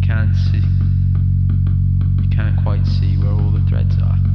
can't see. You can't quite see where all the threads are.